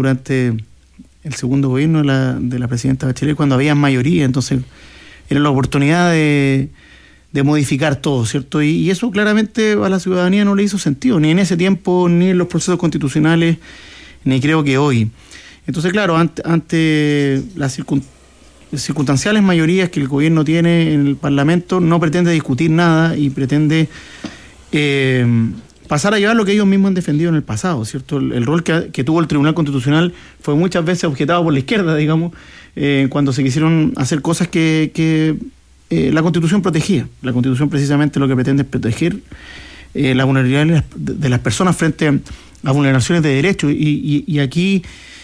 durante el segundo gobierno de la presidenta Bachelet, cuando había mayoría, entonces era la oportunidad de modificar todo, ¿cierto? Y eso claramente a la ciudadanía no le hizo sentido, ni en ese tiempo, ni en los procesos constitucionales, ni creo que hoy. Entonces, claro, ante las circunstanciales mayorías que el gobierno tiene en el Parlamento, no pretende discutir nada y pretende pasar a llevar lo que ellos mismos han defendido en el pasado, ¿cierto? El rol que tuvo el Tribunal Constitucional fue muchas veces objetado por la izquierda, digamos, cuando se quisieron hacer cosas que la Constitución protegía. La Constitución precisamente lo que pretende es proteger la vulnerabilidad de las personas frente a vulneraciones de derechos. Y aquí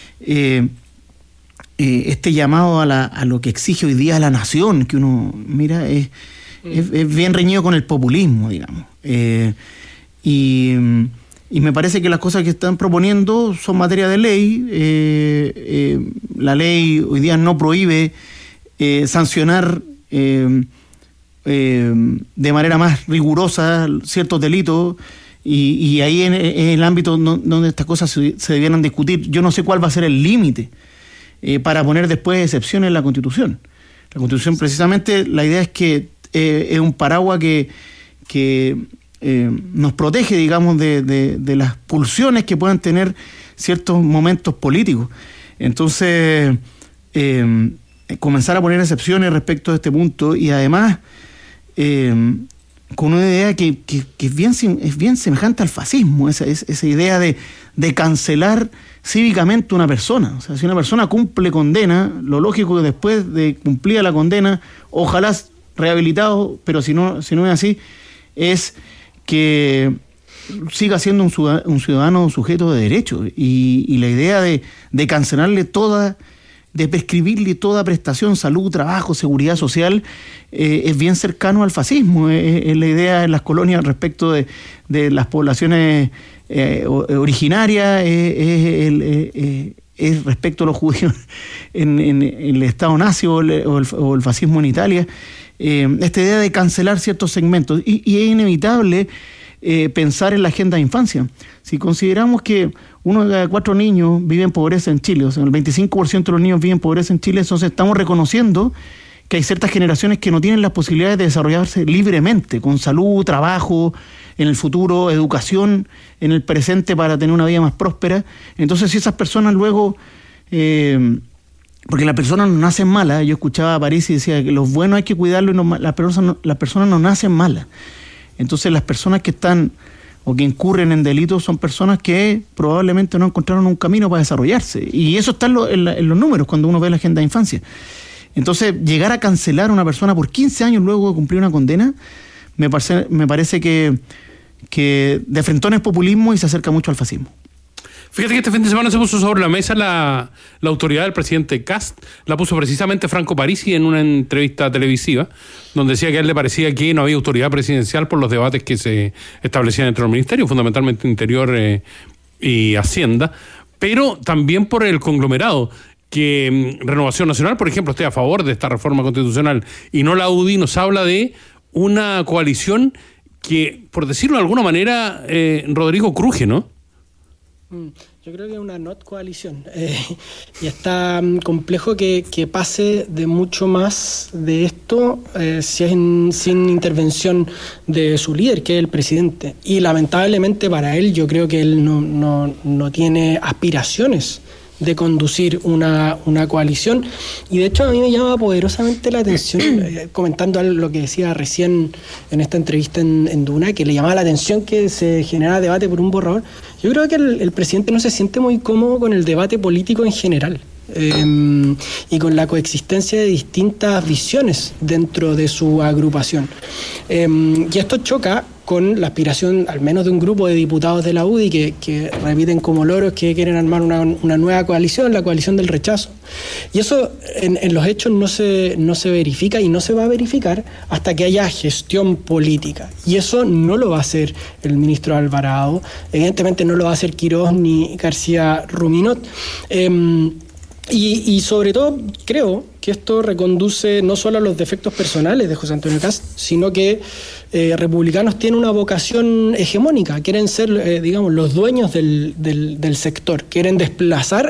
este llamado a lo que exige hoy día la nación, que uno mira, es bien reñido con el populismo, digamos. Y me parece que las cosas que están proponiendo son materia de ley. La ley hoy día no prohíbe sancionar de manera más rigurosa ciertos delitos, y ahí en el ámbito donde estas cosas se debieran discutir. Yo no sé cuál va a ser el límite para poner después excepciones en la Constitución. La Constitución, precisamente, la idea es que es un paraguas que nos protege, digamos, de las pulsiones que puedan tener ciertos momentos políticos. Entonces, comenzar a poner excepciones respecto a este punto, y además con una idea que es bien semejante al fascismo, esa idea de cancelar cívicamente una persona. O sea, si una persona cumple condena, lo lógico es que después de cumplir la condena, ojalá rehabilitado, pero si no es así, es que siga siendo un ciudadano sujeto de derecho, y la idea de cancelarle de prescribirle toda prestación, salud, trabajo, seguridad social, es bien cercano al fascismo. Es la idea en las colonias respecto de las poblaciones originarias, es respecto a los judíos en el Estado nazi o el fascismo en Italia. Esta idea de cancelar ciertos segmentos, y es inevitable pensar en la agenda de infancia. Si consideramos que 1 de cada 4 niños vive en pobreza en Chile, o sea, el 25% de los niños viven en pobreza en Chile, entonces estamos reconociendo que hay ciertas generaciones que no tienen las posibilidades de desarrollarse libremente, con salud, trabajo, en el futuro, educación, en el presente, para tener una vida más próspera. Entonces, si esas personas luego... porque las personas no nacen malas. Yo escuchaba a París y decía que los buenos hay que cuidarlos, y las personas no nacen malas. Entonces, las personas que están o que incurren en delitos son personas que probablemente no encontraron un camino para desarrollarse. Y eso está en los números cuando uno ve la agenda de infancia. Entonces, llegar a cancelar a una persona por 15 años luego de cumplir una condena, me parece que de frentón es populismo y se acerca mucho al fascismo. Fíjate que este fin de semana se puso sobre la mesa la autoridad del presidente Kast. La puso precisamente Franco Parisi en una entrevista televisiva, donde decía que a él le parecía que no había autoridad presidencial por los debates que se establecían entre los ministerios, fundamentalmente Interior y Hacienda, pero también por el conglomerado, que Renovación Nacional, por ejemplo, esté a favor de esta reforma constitucional y no la UDI. Nos habla de una coalición que, por decirlo de alguna manera, Rodrigo, cruje, ¿no? Yo creo que es una not coalición, y está complejo que pase de mucho más de esto si es sin intervención de su líder, que es el presidente, y lamentablemente para él, yo creo que él no tiene aspiraciones de conducir una coalición. Y de hecho a mí me llama poderosamente la atención, comentando lo que decía recién en esta entrevista en Duna, que le llamaba la atención que se genera debate por un borrador. Yo creo que el presidente no se siente muy cómodo con el debate político en general, y con la coexistencia de distintas visiones dentro de su agrupación. Y esto choca con la aspiración, al menos de un grupo de diputados de la UDI, que repiten como loros que quieren armar una nueva coalición, la coalición del rechazo. Y eso en los hechos no se verifica, y no se va a verificar hasta que haya gestión política. Y eso no lo va a hacer el ministro Alvarado, evidentemente no lo va a hacer Quirós ni García Ruminot. Y sobre todo creo que esto reconduce no solo a los defectos personales de José Antonio Kast, sino que republicanos tienen una vocación hegemónica, quieren ser, digamos, los dueños del sector, quieren desplazar